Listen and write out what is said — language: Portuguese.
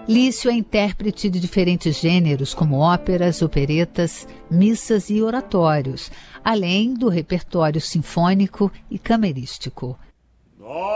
Lício é intérprete de diferentes gêneros, como óperas, operetas, missas e oratórios, além do repertório sinfônico e camerístico.